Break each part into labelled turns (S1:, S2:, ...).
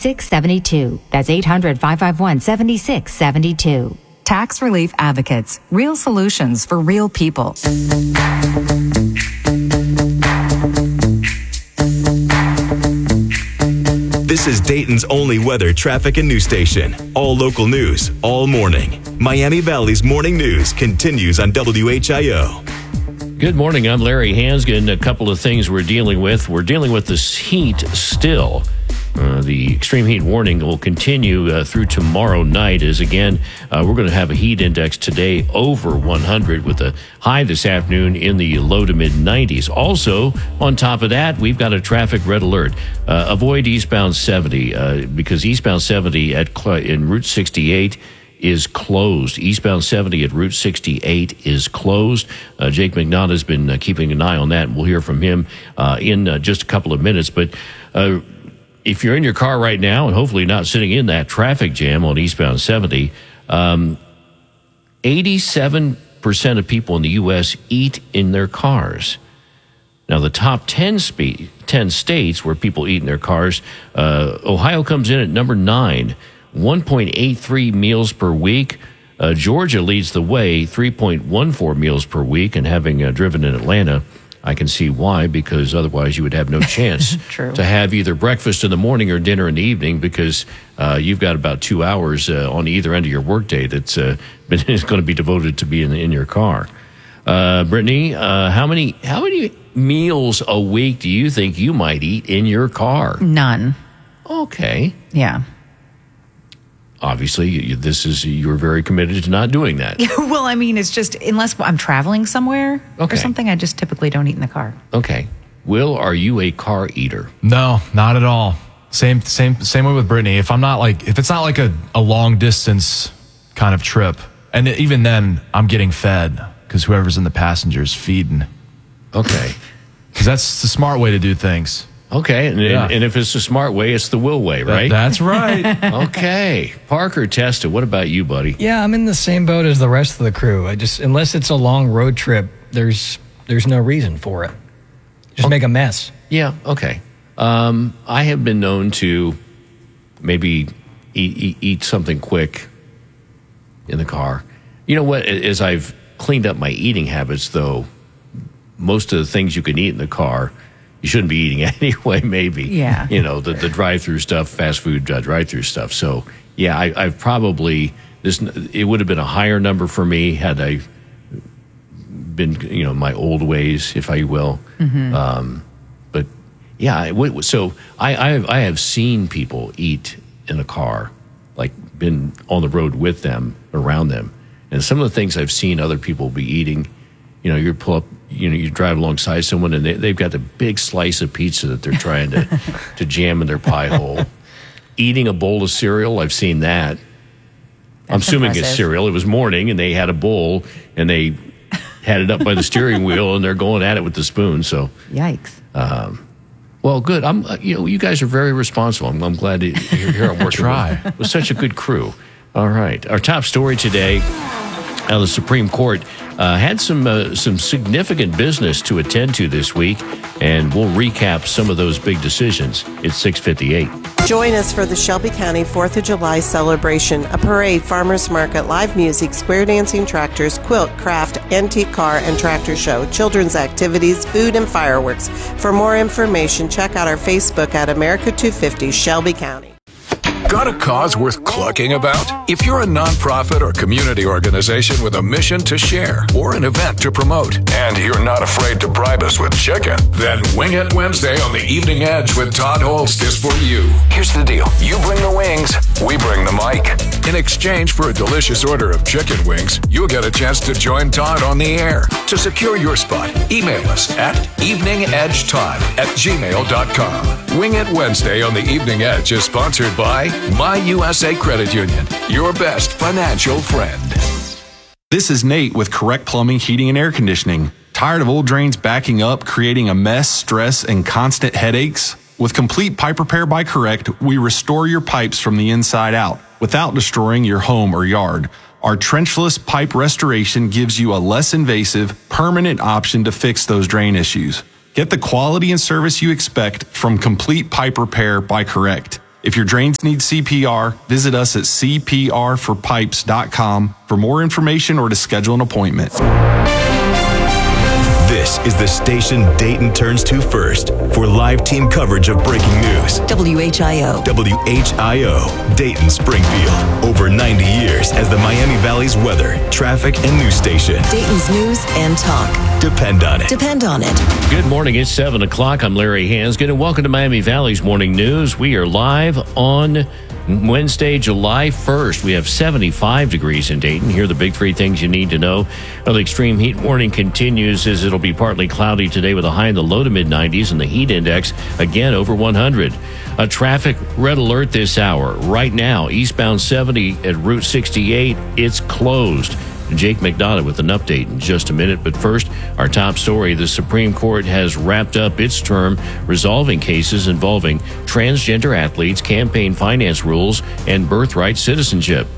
S1: 7672. That's 800-551-7672.
S2: Tax Relief Advocates. Real solutions for real people.
S3: This is Dayton's only weather, traffic, and news station. All local news, all morning. Miami Valley's morning news continues on WHIO.
S4: Good morning. I'm Larry Hansgen. A couple of things we're dealing with. We're dealing with this heat still. The extreme heat warning will continue through tomorrow night as, again, we're going to have a heat index today over 100 with a high this afternoon in the low to mid-90s. Also, on top of that, we've got a traffic red alert. Avoid eastbound 70 because eastbound 70 in Route 68 is closed. Eastbound 70 at Route 68 is closed. Jake McNaught has been keeping an eye on that, and we'll hear from him in just a couple of minutes. But if you're in your car right now and hopefully not sitting in that traffic jam on eastbound 70, 87% of people in the U.S. eat in their cars. Now, the top 10 states where people eat in their cars, Ohio comes in at number 9, 1.83 meals per week. Georgia leads the way, 3.14 meals per week. And having driven in Atlanta, I can see why, because otherwise you would have no chance to have either breakfast in the morning or dinner in the evening, because you've got about 2 hours on either end of your workday that's is going to be devoted to being in your car. Brittany, how many meals a week do you think you might eat in your car?
S5: None.
S4: Okay.
S5: Yeah.
S4: Obviously, you're very committed to not doing that.
S5: Well, I mean, it's just, unless I'm traveling somewhere or something, I just typically don't eat in the car.
S4: Okay. Will, are you a car eater?
S6: No, not at all. Same way with Brittany. If it's not like a long distance kind of trip, and even then I'm getting fed because whoever's in the passenger is feeding.
S4: Okay.
S6: Because that's the smart way to do things.
S4: Okay, and if it's the smart way, it's the Will way, right?
S6: That's right.
S4: Okay. Parker, Testa, what about you, buddy?
S7: Yeah, I'm in the same boat as the rest of the crew. Unless it's a long road trip, there's no reason for it. Just make a mess.
S4: Yeah, okay. I have been known to maybe eat something quick in the car. You know what? As I've cleaned up my eating habits, though, most of the things you can eat in the car, you shouldn't be eating anyway, maybe.
S5: Yeah.
S4: You know, the drive-through stuff, fast food drive-through stuff. So, yeah, I've probably, it would have been a higher number for me had I been, my old ways, if I will. Mm-hmm. But, yeah, so I have seen people eat in a car, like been on the road with them, around them. And some of the things I've seen other people be eating, you pull up, you drive alongside someone and they've got the big slice of pizza that they're trying to jam in their pie hole. Eating a bowl of cereal, I've seen that. I'm assuming it's cereal. It was morning and they had a bowl and they had it up by the steering wheel and they're going at it with the spoon. So
S5: yikes.
S4: Well, good. You guys are very responsible. I'm glad to hear I'm working with such a good crew. All right. Our top story today, the Supreme Court had some significant business to attend to this week, and we'll recap some of those big decisions. It's 6:58.
S8: Join us for the Shelby County 4th of July celebration, a parade, farmers market, live music, square dancing tractors, quilt, craft, antique car, and tractor show, children's activities, food, and fireworks. For more information, check out our Facebook at America 250 Shelby County.
S9: Got a cause worth clucking about? If you're a nonprofit or community organization with a mission to share or an event to promote, and you're not afraid to bribe us with chicken, then Wing It Wednesday on the Evening Edge with Todd Holst is for you. Here's the deal. You bring the wings, we bring the mic. In exchange for a delicious order of chicken wings, you'll get a chance to join Todd on the air. To secure your spot, email us at eveningedgetodd@gmail.com. Wing It Wednesday on the Evening Edge is sponsored by My USA Credit Union, your best financial friend.
S10: This is Nate with Correct Plumbing, Heating, and Air Conditioning. Tired of old drains backing up, creating a mess, stress, and constant headaches? With complete pipe repair by Correct, we restore your pipes from the inside out without destroying your home or yard. Our trenchless pipe restoration gives you a less invasive, permanent option to fix those drain issues. Get the quality and service you expect from complete pipe repair by Correct. If your drains need CPR, visit us at cprforpipes.com for more information or to schedule an appointment.
S3: This is the station Dayton turns to first for live team coverage of breaking news.
S1: WHIO.
S3: WHIO, Dayton Springfield. Over 90 years as the Miami Valley's weather, traffic, and news station.
S1: Dayton's news and talk.
S3: Depend on it.
S1: Depend on it.
S4: Good morning. It's 7 o'clock. I'm Larry Hansgen, and welcome to Miami Valley's Morning News. We are live on Wednesday, July 1st. We have 75 degrees in Dayton. Here are the big three things you need to know. Well, the extreme heat warning continues as it'll be partly cloudy today with a high in the low to mid-90s and the heat index again over 100. A traffic red alert this hour. Right now, eastbound 70 at Route 68, it's closed. Jake McDonough with an update in just a minute. But first, our top story. The Supreme Court has wrapped up its term resolving cases involving transgender athletes, campaign finance rules, and birthright citizenship.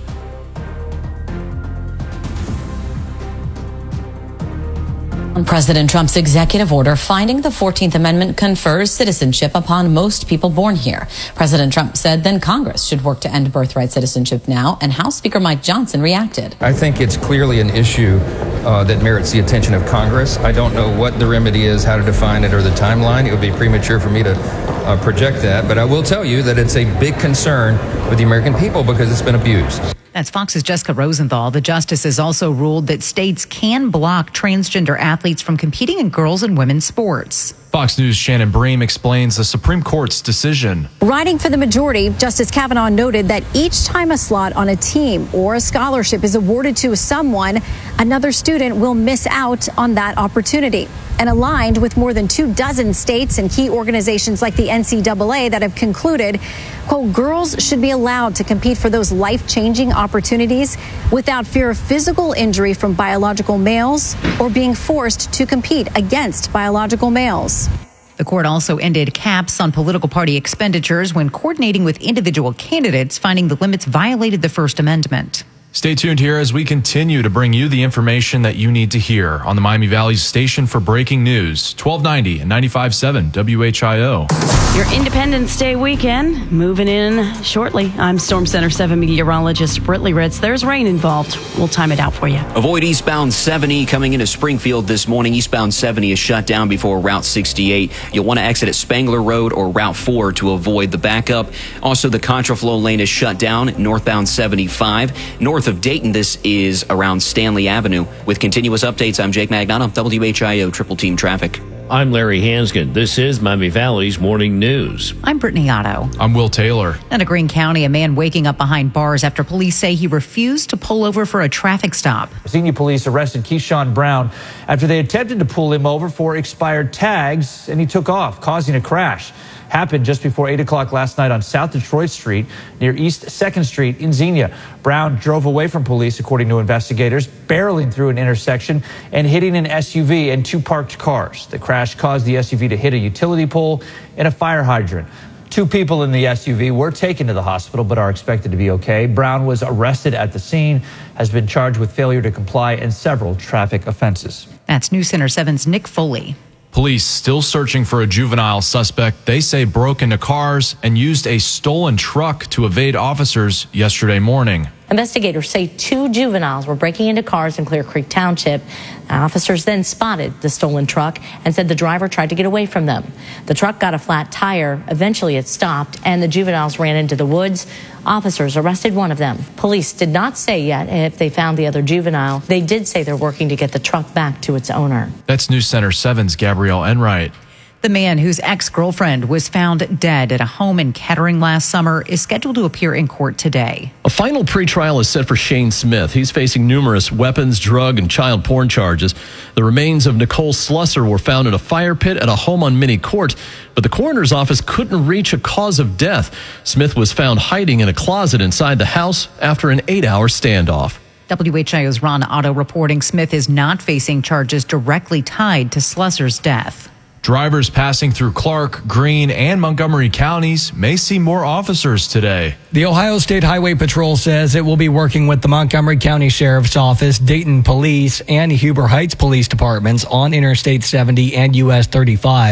S11: President Trump's executive order finding the 14th Amendment confers citizenship upon most people born here. President Trump said then Congress should work to end birthright citizenship now, and House Speaker Mike Johnson reacted.
S12: I think it's clearly an issue that merits the attention of Congress. I don't know what the remedy is, how to define it, or the timeline. It would be premature for me to project that, but I will tell you that it's a big concern with the American people because it's been abused.
S5: That's Fox's Jessica Rosenthal. The justices also ruled that states can block transgender athletes from competing in girls' and women's sports.
S6: Fox News' Shannon Bream explains the Supreme Court's decision.
S13: Writing for the majority, Justice Kavanaugh noted that each time a slot on a team or a scholarship is awarded to someone, another student will miss out on that opportunity. And aligned with more than 24 states and key organizations like the NCAA that have concluded, quote, girls should be allowed to compete for those life-changing opportunities without fear of physical injury from biological males or being forced to compete against biological males.
S5: The court also ended caps on political party expenditures when coordinating with individual candidates, finding the limits violated the First Amendment.
S6: Stay tuned here as we continue to bring you the information that you need to hear on the Miami Valley's station for breaking news, 1290 and 95.7 WHIO.
S14: Your Independence Day weekend moving in shortly. I'm Storm Center 7 meteorologist Britley Ritz. There's rain involved. We'll time it out for you.
S15: Avoid eastbound 70 coming into Springfield this morning. Eastbound 70 is shut down before Route 68. You'll want to exit at Spangler Road or Route 4 to avoid the backup. Also, the contraflow lane is shut down northbound 75. North of Dayton, this is around Stanley Avenue. With continuous updates, I'm Jake McDonough, WHIO Triple Team Traffic.
S4: I'm Larry Hansgen. This is Miami Valley's Morning News.
S5: I'm Brittany Otto.
S6: I'm Will Taylor.
S5: In Greene County, a man waking up behind bars after police say he refused to pull over for a traffic stop.
S16: Senior police arrested Keyshawn Brown after they attempted to pull him over for expired tags, and he took off, causing a crash. Happened just before 8 o'clock last night on South Detroit Street near East 2nd Street in Xenia. Brown drove away from police, according to investigators, barreling through an intersection and hitting an SUV and two parked cars. The crash caused the SUV to hit a utility pole and a fire hydrant. 2 people in the SUV were taken to the hospital but are expected to be okay. Brown was arrested at the scene, has been charged with failure to comply and several traffic offenses.
S5: That's News Center 7's Nick Foley.
S6: Police still searching for a juvenile suspect they say broke into cars and used a stolen truck to evade officers yesterday morning.
S17: Investigators say 2 juveniles were breaking into cars in Clear Creek Township. Officers then spotted the stolen truck and said the driver tried to get away from them. The truck got a flat tire. Eventually it stopped and the juveniles ran into the woods. Officers arrested one of them. Police did not say yet if they found the other juvenile. They did say they're working to get the truck back to its owner.
S6: That's News Center 7's Gabrielle Enright.
S5: The man whose ex-girlfriend was found dead at a home in Kettering last summer is scheduled to appear in court today.
S18: A final pretrial is set for Shane Smith. He's facing numerous weapons, drug, and child porn charges. The remains of Nicole Slusser were found in a fire pit at a home on Mini Court, but the coroner's office couldn't reach a cause of death. Smith was found hiding in a closet inside the house after an 8-hour standoff.
S5: WHIO's Ron Otto reporting Smith is not facing charges directly tied to Slusser's death.
S6: Drivers passing through Clark, Greene, and Montgomery counties may see more officers today.
S7: The Ohio State Highway Patrol says it will be working with the Montgomery County Sheriff's Office, Dayton Police, and Huber Heights Police Departments on Interstate 70 and US 35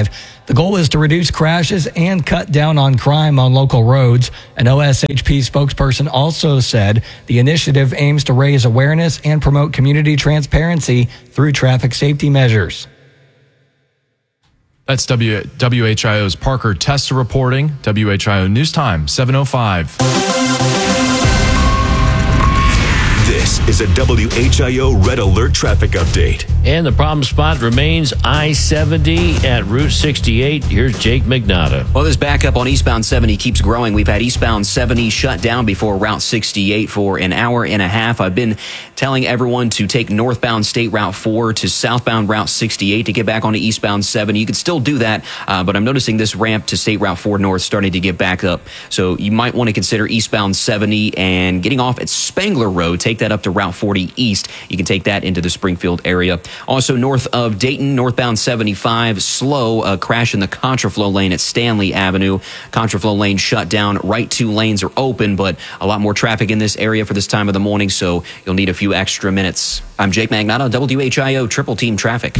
S7: The goal is to reduce crashes and cut down on crime on local roads. An OSHP spokesperson also said the initiative aims to raise awareness and promote community transparency through traffic safety measures.
S6: That's WHIO's Parker Testa reporting. WHIO News Time, 7:05.
S3: This is a WHIO Red Alert traffic update.
S4: And the problem spot remains I-70 at Route 68. Here's Jake Magnotta.
S15: Well, this backup on eastbound 70 keeps growing. We've had eastbound 70 shut down before Route 68 for an hour and a half. I've been telling everyone to take northbound State Route 4 to southbound Route 68 to get back onto eastbound 70. You can still do that, but I'm noticing this ramp to State Route 4 north starting to get back up. So you might want to consider eastbound 70 and getting off at Spangler Road. Take that up to Route 40 east. You can take that into the Springfield area. Also north of Dayton, northbound 75, slow, crash in the contraflow lane at Stanley Avenue. Contraflow lane shut down. Right two lanes are open, but a lot more traffic in this area for this time of the morning, so you'll need a few extra minutes. I'm Jake Magnotta, WHIO Triple Team Traffic.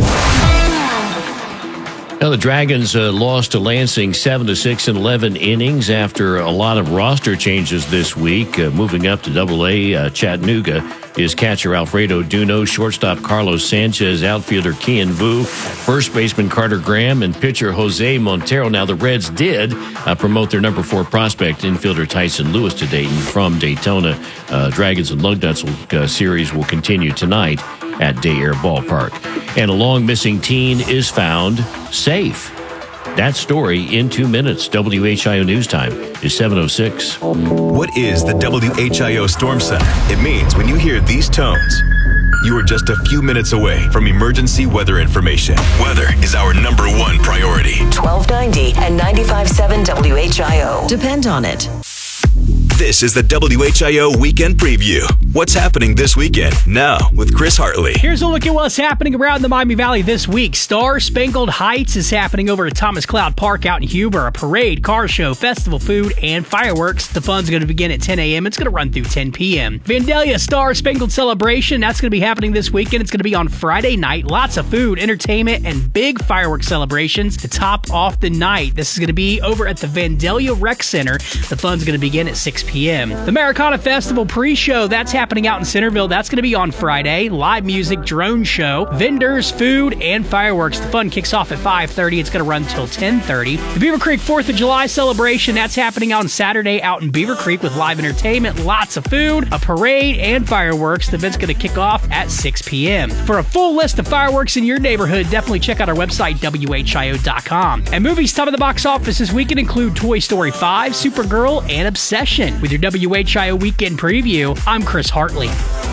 S4: Now, the Dragons lost to Lansing 7-6 in 11 innings after a lot of roster changes this week. Moving up to AA, Chattanooga is catcher Alfredo Duno, shortstop Carlos Sanchez, outfielder Kian Vu, first baseman Carter Graham, and pitcher Jose Montero. Now, the Reds did promote their number 4 prospect, infielder Tyson Lewis, to Dayton from Daytona. Dragons and Lugnuts series will continue tonight at Day Air Ballpark. And a long missing teen is found safe. That story in 2 minutes. WHIO News Time is 7:06.
S3: What is the WHIO Storm Center? It means when you hear these tones, you are just a few minutes away from emergency weather information. Weather is our number 1 priority.
S1: 1290 and 95.7 WHIO. Depend on it.
S3: This is the WHIO Weekend Preview. What's happening this weekend? Now, with Chris Hartley.
S19: Here's a look at what's happening around the Miami Valley this week. Star Spangled Heights is happening over at Thomas Cloud Park out in Huber. A parade, car show, festival food, and fireworks. The fun's going to begin at 10 a.m. It's going to run through 10 p.m. Vandalia Star Spangled Celebration, that's going to be happening this weekend. It's going to be on Friday night. Lots of food, entertainment, and big fireworks celebrations to top off the night. This is going to be over at the Vandalia Rec Center. The fun's going to begin at 6 p.m. The Americana Festival pre-show, that's happening out in Centerville. That's going to be on Friday. Live music, drone show, vendors, food, and fireworks. The fun kicks off at 5:30. It's going to run till 10:30. The Beaver Creek 4th of July celebration, that's happening on Saturday out in Beaver Creek with live entertainment, lots of food, a parade, and fireworks. The event's going to kick off at 6 p.m. For a full list of fireworks in your neighborhood, definitely check out our website, WHIO.com. And movies top of the box office this weekend include Toy Story 5, Supergirl, and Obsession. With your WHIO Weekend Preview, I'm Chris Hartley.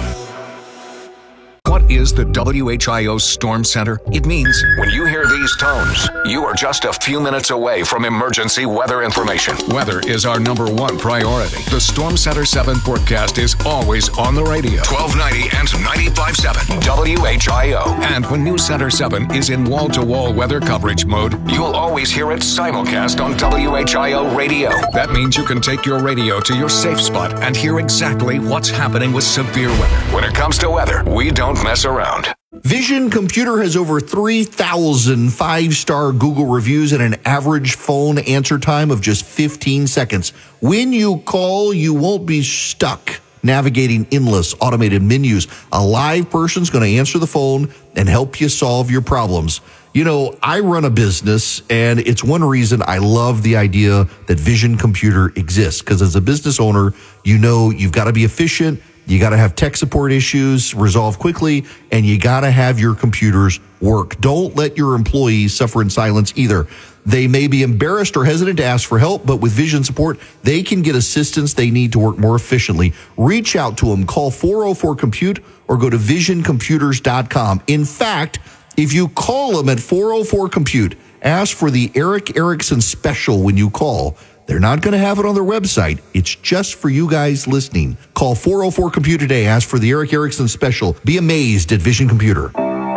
S9: What is the WHIO Storm Center? It means when you hear these tones, you are just a few minutes away from emergency weather information. Weather is our number 1 priority. The Storm Center 7 forecast is always on the radio. 1290 and 95.7 WHIO. And when News Center 7 is in wall-to-wall weather coverage mode, you'll always hear it simulcast on WHIO radio. That means you can take your radio to your safe spot and hear exactly what's happening with severe weather. When it comes to weather, we don't mess around.
S20: Vision Computer has over 3,000 5-star Google reviews and an average phone answer time of just 15 seconds. When you call, you won't be stuck navigating endless automated menus. A live person's going to answer the phone and help you solve your problems. You know, I run a business, and it's one reason I love the idea that Vision Computer exists, because as a business owner, you know you've got to be efficient. You got to have tech support issues resolved quickly, and you got to have your computers work. Don't let your employees suffer in silence either. They may be embarrassed or hesitant to ask for help, but with Vision support, they can get assistance they need to work more efficiently. Reach out to them. Call 404-COMPUTE or go to visioncomputers.com. In fact, if you call them at 404-COMPUTE, ask for the Eric Erickson special when you call. They're not going to have it on their website. It's just for you guys listening. Call 404-COMPUTE today. Ask for the Eric Erickson special. Be amazed at Vision Computer.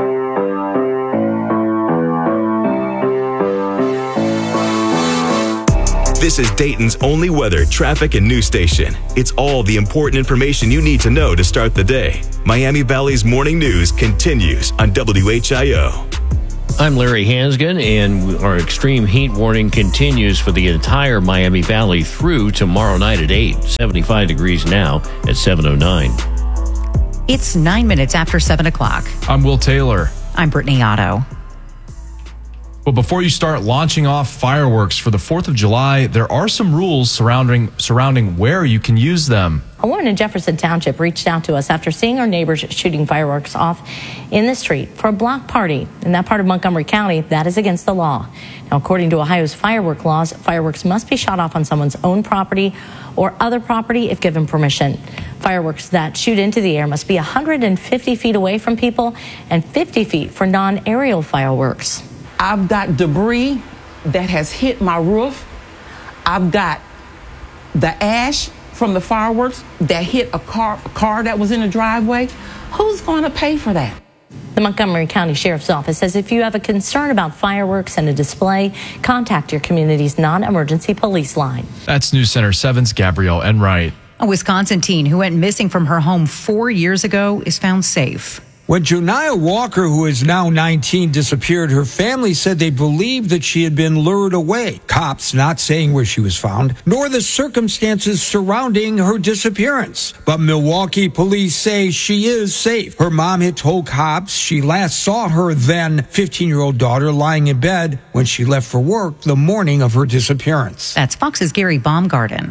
S3: This is Dayton's only weather, traffic, and news station. It's all the important information you need to know to start the day. Miami Valley's morning news continues on WHIO.
S4: I'm Larry Hansgen, and our extreme heat warning continues for the entire Miami Valley through tomorrow night at 8. 75 degrees now at 7:09.
S5: It's 9 minutes after 7 o'clock.
S6: I'm Will Taylor.
S5: I'm Brittany Otto.
S6: But before you start launching off fireworks for the 4th of July, there are some rules surrounding where you can use them.
S17: A woman in Jefferson Township reached out to us after seeing her neighbors shooting fireworks off in the street for a block party. In that part of Montgomery County, that is against the law. Now, according to Ohio's firework laws, fireworks must be shot off on someone's own property or other property if given permission. Fireworks that shoot into the air must be 150 feet away from people and 50 feet for non-aerial fireworks.
S21: I've got debris that has hit my roof. I've got the ash from the fireworks that hit a car that was in the driveway. Who's going to pay for that?
S17: The Montgomery County Sheriff's Office says if you have a concern about fireworks and a display, contact your community's non-emergency police line.
S6: That's News Center 7's Gabrielle Enright.
S5: A Wisconsin teen who went missing from her home 4 years ago is found safe.
S22: When Joniah Walker, who is now 19, disappeared, her family said they believed that she had been lured away. Cops not saying where she was found, nor the circumstances surrounding her disappearance. But Milwaukee police say she is safe. Her mom had told cops she last saw her then 15-year-old daughter lying in bed when she left for work the morning of her disappearance.
S5: That's Fox's Gary Baumgarten.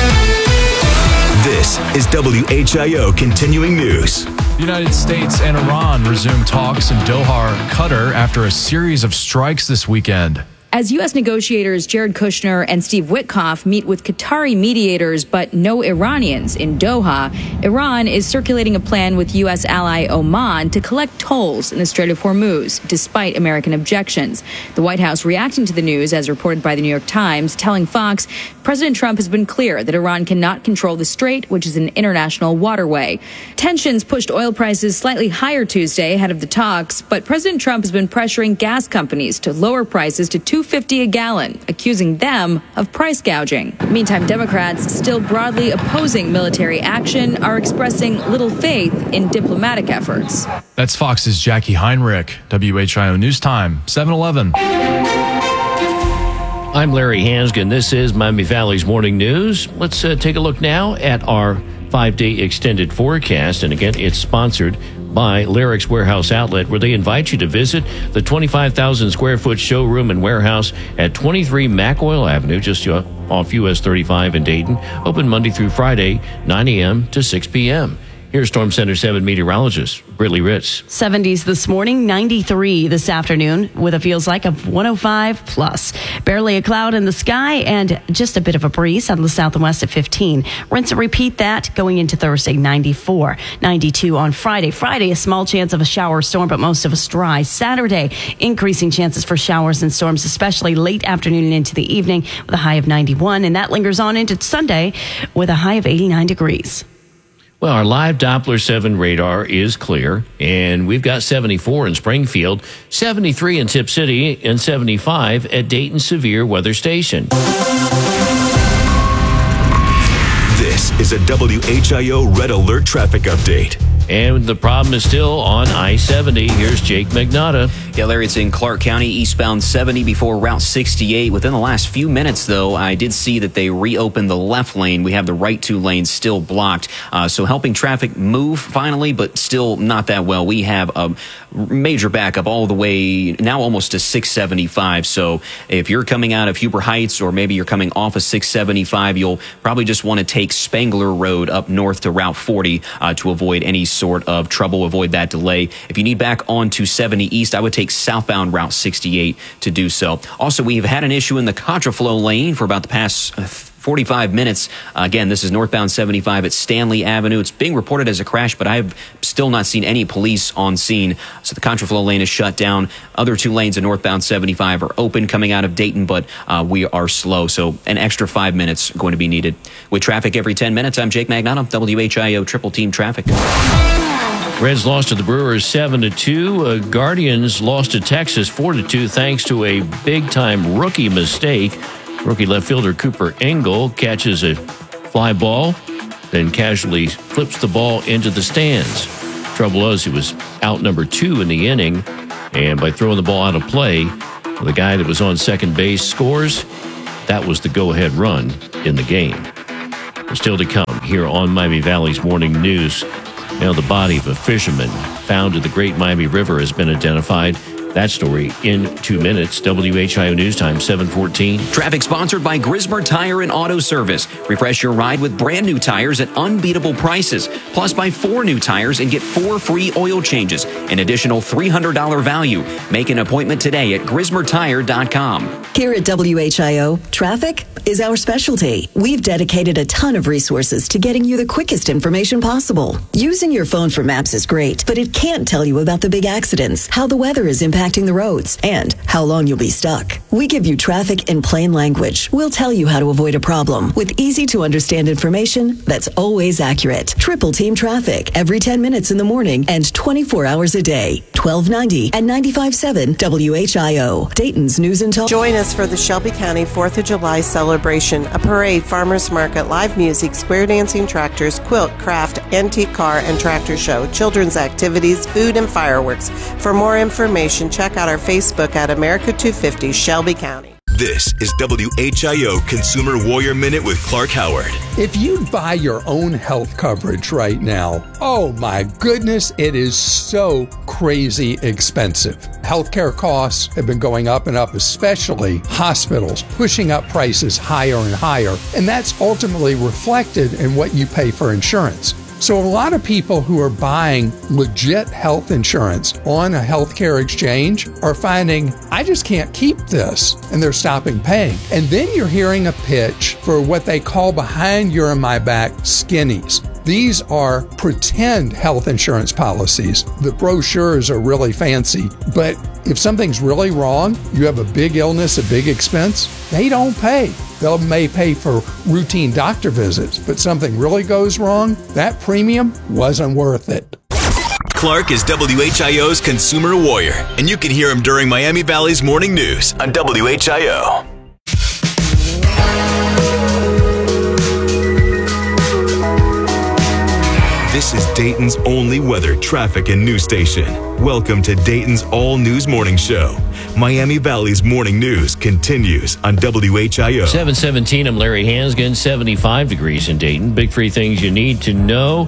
S3: This is WHIO Continuing News.
S6: The United States and Iran resumed talks in Doha, Qatar, after a series of strikes this weekend.
S23: As U.S. negotiators Jared Kushner and Steve Witkoff meet with Qatari mediators but no Iranians in Doha, Iran is circulating a plan with U.S. ally Oman to collect tolls in the Strait of Hormuz, despite American objections. The White House reacting to the news, as reported by the New York Times, telling Fox President Trump has been clear that Iran cannot control the strait, which is an international waterway. Tensions pushed oil prices slightly higher Tuesday ahead of the talks, but President Trump has been pressuring gas companies to lower prices to $2.50 a gallon, accusing them of price gouging. Meantime, Democrats, still broadly opposing military action, are expressing little faith in diplomatic efforts.
S6: That's Fox's Jackie Heinrich. WHIO News Time, 7:11.
S4: I'm Larry Hansgen. This is Miami Valley's Morning News. Let's take a look now at our 5-day extended forecast. And again, it's sponsored by Lyric's Warehouse Outlet, where they invite you to visit the 25,000 square foot showroom and warehouse at 23 McOil Avenue, just off US 35 in Dayton. Open Monday through Friday, 9 a.m. to 6 p.m. Here's Storm Center 7 meteorologist Brittany Ritz.
S14: 70s this morning, 93 this afternoon, with a feels like of 105 plus. Barely a cloud in the sky and just a bit of a breeze out of the south and west at 15. Rinse and repeat that going into Thursday, 94. 92 on Friday. Friday, a small chance of a shower or storm, but most of us dry. Saturday, increasing chances for showers and storms, especially late afternoon and into the evening, with a high of 91. And that lingers on into Sunday with a high of 89 degrees.
S4: Well, our live Doppler 7 radar is clear, and we've got 74 in Springfield, 73 in Tip City, and 75 at Dayton Severe Weather Station.
S3: This is a WHIO Red Alert traffic update.
S4: And the problem is still on I-70. Here's Jake Magnotta.
S15: Yeah, Larry, it's in Clark County, eastbound 70 before Route 68. Within the last few minutes, though, I did see that they reopened the left lane. We have the right two lanes still blocked. So helping traffic move finally, but still not that well. We have a major backup all the way now almost to 675. So if you're coming out of Huber Heights or maybe you're coming off of 675, you'll probably just want to take Spangler Road up north to Route 40 to avoid any sort of trouble, avoid that delay. If you need back onto 70 East, I would take southbound Route 68 to do so. Also, we've had an issue in the contraflow lane for about the past 45 minutes. Again, this is northbound 75 at Stanley Avenue. It's being reported as a crash, but I've still not seen any police on scene. So the contraflow lane is shut down. Other two lanes of northbound 75 are open coming out of Dayton, but we are slow. So an extra 5 minutes going to be needed. With traffic every 10 minutes, I'm Jake Magnotta, WHIO Triple Team Traffic.
S4: Reds lost to the Brewers 7-2. Guardians lost to Texas 4-2 thanks to a big-time rookie mistake. Rookie left fielder Cooper Engel catches a fly ball, then casually flips the ball into the stands. Trouble was he was out number 2 in the inning, And by throwing the ball out of play, the guy that was on second base scores. That was the go-ahead run in the game. Still to come here on Miami Valley's Morning News. Now, the body of a fisherman found in the Great Miami River has been identified. That story in 2 minutes. WHIO News Time, 7:14.
S15: Traffic sponsored by Grismer Tire and Auto Service. Refresh your ride with brand new tires at unbeatable prices. Plus, buy 4 new tires and get 4 free oil changes. An additional $300 value. Make an appointment today at GrismerTire.com.
S1: Here at WHIO, traffic is our specialty. We've dedicated a ton of resources to getting you the quickest information possible. Using your phone for maps is great, but it can't tell you about the big accidents, how the weather is impacting the roads, and how long you'll be stuck. We give you traffic in plain language. We'll tell you how to avoid a problem with easy-to-understand information that's always accurate. Triple Team Traffic every 10 minutes in the morning and 24 hours a day. 1290 and 95.7 WHIO. Dayton's News and Talk.
S2: Join us for the Shelby County 4th of July celebration, a parade, farmers market, live music, square dancing tractors, quilt, craft, antique car, and tractor show, children's activities, food, and fireworks. For more information, check out our Facebook at America 250 Shelby County.
S3: This is WHIO Consumer Warrior Minute with Clark Howard.
S8: If you buy your own health coverage right now, oh my goodness, it is so crazy expensive. Healthcare costs have been going up and up, especially hospitals, pushing up prices higher and higher. And that's ultimately reflected in what you pay for insurance. So a lot of people who are buying legit health insurance on a healthcare exchange are finding, I just can't keep this, and they're stopping paying. And then you're hearing a pitch for what they call behind your and my back skinnies. These are pretend health insurance policies. The brochures are really fancy, but if something's really wrong, you have a big illness, a big expense, they don't pay. They may pay for routine doctor visits, but something really goes wrong, that premium wasn't worth it.
S3: Clark is WHIO's Consumer Warrior, and you can hear him during Miami Valley's Morning News on WHIO. This is Dayton's only weather, traffic, and news station. Welcome to Dayton's All News Morning Show. Miami Valley's Morning News continues on WHIO.
S4: 7:17, I'm Larry Hansgen, 75 degrees in Dayton. Big 3 things you need to know.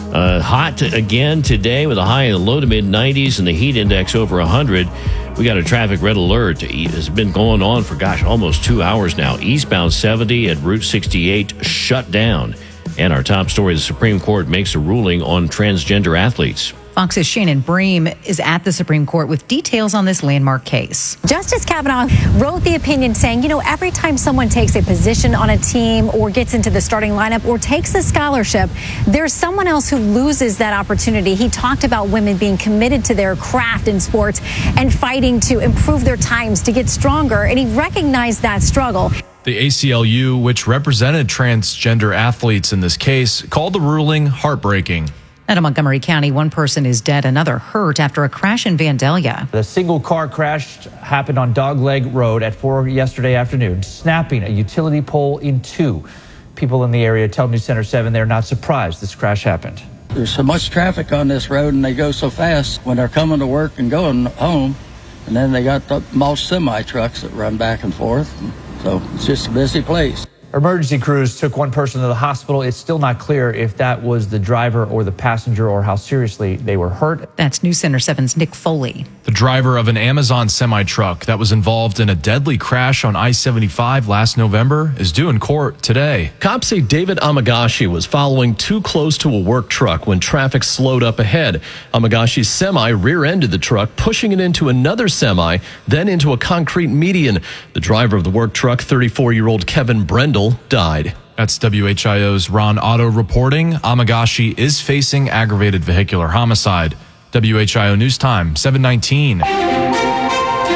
S4: Hot again today with a high in the low to mid-90s and the heat index over 100. We got a traffic red alert. It's been going on for, almost 2 hours now. Eastbound 70 at Route 68 shut down. And our top story, the Supreme Court makes a ruling on transgender athletes.
S5: Fox's Shannon Bream is at the Supreme Court with details on this landmark case.
S13: Justice Kavanaugh wrote the opinion saying, every time someone takes a position on a team or gets into the starting lineup or takes a scholarship, there's someone else who loses that opportunity. He talked about women being committed to their craft in sports and fighting to improve their times to get stronger, and he recognized that struggle.
S6: The ACLU, which represented transgender athletes in this case, called the ruling heartbreaking.
S5: Out of Montgomery County, one person is dead, another hurt after a crash in Vandalia.
S16: The single car crash happened on Dogleg Road at 4 yesterday afternoon, snapping a utility pole in 2. People in the area tell News Center 7 they're not surprised this crash happened.
S10: There's so much traffic on this road and they go so fast when they're coming to work and going home. And then they got the most semi trucks that run back and forth. So it's just a busy place.
S16: Emergency crews took one person to the hospital. It's still not clear if that was the driver or the passenger or how seriously they were hurt.
S5: That's News Center 7's Nick Foley.
S6: The driver of an Amazon semi-truck that was involved in a deadly crash on I-75 last November is due in court today.
S18: Cops say David Amagashi was following too close to a work truck when traffic slowed up ahead. Amagashi's semi rear-ended the truck, pushing it into another semi, then into a concrete median. The driver of the work truck, 34-year-old Kevin Brendel, died.
S6: That's WHIO's Ron Otto reporting. Amagashi is facing aggravated vehicular homicide. WHIO News Time, 7:19.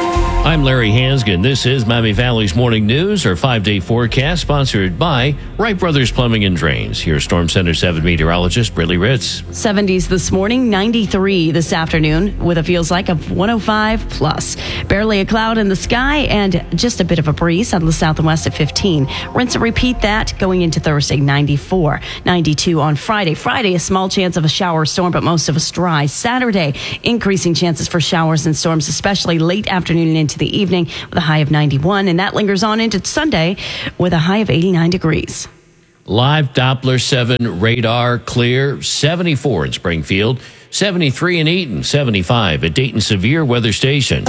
S4: I'm Larry Hansgen. This is Miami Valley's Morning News, our 5-day forecast, sponsored by Wright Brothers Plumbing and Drains. Here's Storm Center 7 meteorologist Brittany Ritz.
S14: 70s this morning, 93 this afternoon, with a feels like of 105 plus. Barely a cloud in the sky and just a bit of a breeze out of the south and west at 15. Rinse and repeat that going into Thursday, 94. 92 on Friday. Friday, a small chance of a shower or storm, but most of us dry. Saturday, increasing chances for showers and storms, especially late afternoon and into the evening, with a high of 91, and that lingers on into Sunday with a high of 89 degrees.
S4: Live Doppler 7 radar clear, 74 in Springfield, 73 in Eaton, 75 at Dayton Severe Weather Station.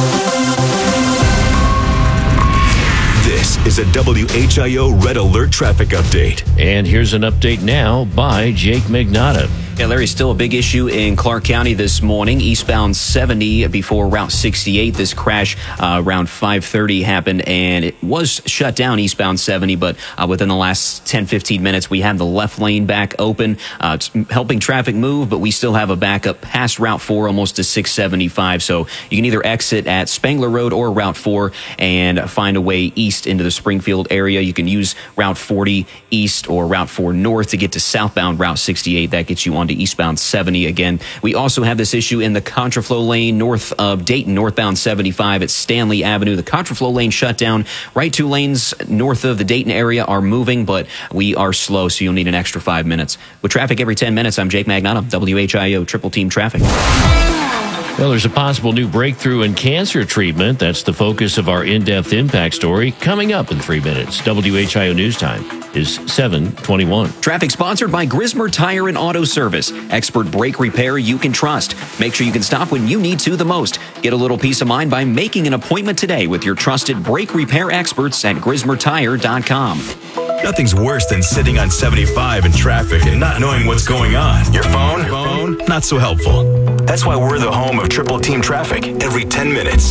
S3: This is a WHIO Red Alert traffic update.
S4: And here's an update now by Jake Magnotta.
S15: Yeah, Larry, still a big issue in Clark County this morning. Eastbound 70 before Route 68. This crash around 5:30 happened, and it was shut down eastbound 70, but within the last 10-15 minutes, we have the left lane back open. It's helping traffic move, but we still have a backup past Route 4 almost to 675. So you can either exit at Spangler Road or Route 4 and find a way east into the Springfield area. You can use Route 40 east or Route 4 north to get to southbound Route 68. That gets you on to eastbound 70 again. We also have this issue in the contraflow lane north of Dayton, northbound 75 at Stanley Avenue. The contraflow lane shut down. Right 2 lanes north of the Dayton area are moving, but we are slow, so you'll need an extra 5 minutes. With traffic every 10 minutes, I'm Jake Magnotta, WHIO Triple Team Traffic.
S4: Well, there's a possible new breakthrough in cancer treatment. That's the focus of our in-depth impact story coming up in 3 minutes. WHIO News Time is 7:21.
S15: Traffic sponsored by Grismer Tire and Auto Service. Expert brake repair you can trust. Make sure you can stop when you need to the most. Get a little peace of mind by making an appointment today with your trusted brake repair experts at GrismerTire.com.
S3: Nothing's worse than sitting on 75 in traffic and not knowing what's going on. Your phone, not so helpful. That's why we're the home of Triple Team Traffic every 10 minutes.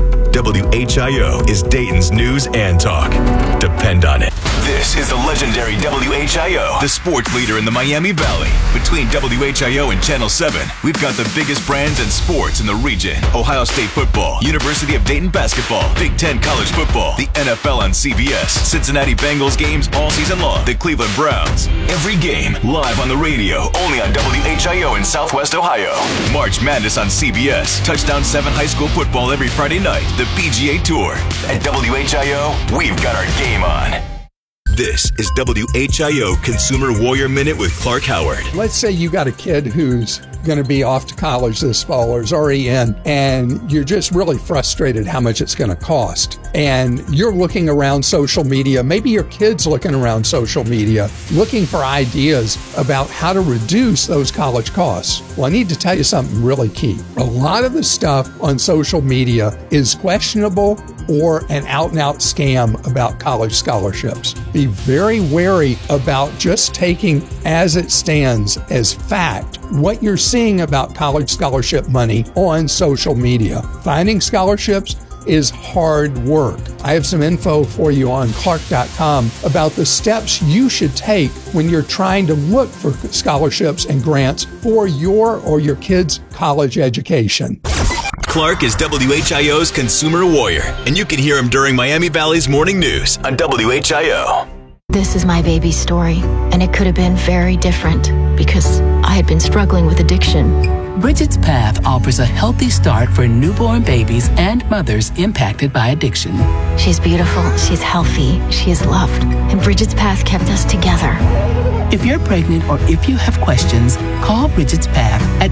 S3: WHIO is Dayton's news and talk. Depend on it. This is the legendary WHIO, the sports leader in the Miami Valley. Between WHIO and Channel 7, we've got the biggest brands and sports in the region. Ohio State football, University of Dayton basketball, Big Ten college football, the NFL on CBS, Cincinnati Bengals games all season long, the Cleveland Browns. Every game live on the radio, only on WHIO in Southwest Ohio. March Madness on CBS, Touchdown 7 high school football every Friday night, the PGA Tour. At WHIO, we've got our game on. This is WHIO Consumer Warrior Minute with Clark Howard.
S8: Let's say you got a kid who's going to be off to college this fall or is already in, and you're just really frustrated how much it's going to cost. And you're looking around social media, maybe your kid's looking around social media, looking for ideas about how to reduce those college costs. Well, I need to tell you something really key. A lot of the stuff on social media is questionable or an out-and-out scam about college scholarships. Be very wary about just taking as it stands as fact what you're seeing about college scholarship money on social media. Finding scholarships is hard work. I have some info for you on Clark.com about the steps you should take when you're trying to look for scholarships and grants for your or your kids' college education.
S3: Clark is WHIO's Consumer Warrior, and you can hear him during Miami Valley's Morning News on WHIO.
S7: This is my baby's story, and it could have been very different because I had been struggling with addiction.
S11: Bridget's Path offers a healthy start for newborn babies and mothers impacted by addiction.
S7: She's beautiful, she's healthy, she is loved, and Bridget's Path kept us together.
S11: If you're pregnant or if you have questions, call Bridget's Path at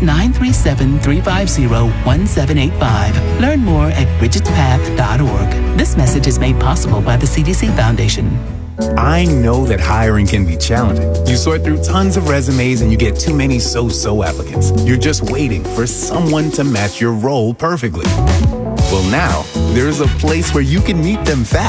S11: 937-350-1785. Learn more at bridgetspath.org. This message is made possible by the CDC Foundation.
S12: I know that hiring can be challenging. You sort through tons of resumes and you get too many so-so applicants. You're just waiting for someone to match your role perfectly. Well, now, there's a place where you can meet them fast.